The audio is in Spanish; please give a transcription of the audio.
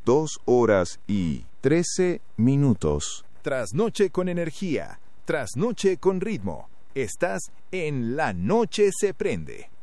2:13. Trasnoche con energía, trasnoche con ritmo. Estás en La Noche se prende.